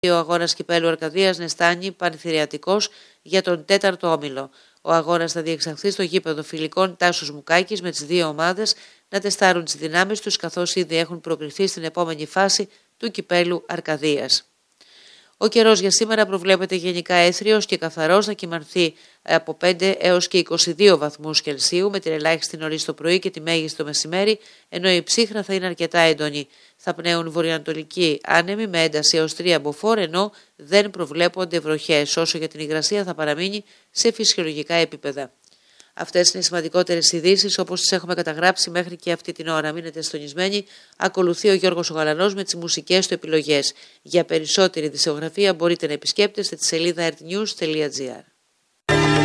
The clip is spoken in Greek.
Ο αγώνας κυπέλλου Αρκαδίας Νεστάνη Πανθηριακός για τον 4ο όμιλο. Ο αγώνας θα διεξαχθεί στο γήπεδο φιλικών Τάσος Μουκάκης με τις δύο ομάδες να τεστάρουν τις δυνάμεις τους, καθώς ήδη έχουν προκριθεί στην επόμενη φάση του κυπέλλου Αρκαδίας. Ο καιρός για σήμερα προβλέπεται γενικά έθριος και καθαρός, να κυμανθεί από 5 έως και 22 βαθμούς Κελσίου, με την ελάχιστη νωρίς το πρωί και τη μέγιστη το μεσημέρι, ενώ η ψύχρα θα είναι αρκετά έντονη. Θα πνέουν βορειοανατολικοί άνεμοι με ένταση έως 3 μποφόρ, ενώ δεν προβλέπονται βροχές, όσο για την υγρασία θα παραμείνει σε φυσιολογικά επίπεδα. Αυτές είναι οι σημαντικότερες ειδήσεις όπως τις έχουμε καταγράψει μέχρι και αυτή την ώρα. Μείνετε συντονισμένοι. Ακολουθεί ο Γιώργος ο Γαλανός με τις μουσικές του επιλογές. Για περισσότερη δισεογραφία μπορείτε να επισκέπτεστε τη σελίδα artnews.gr.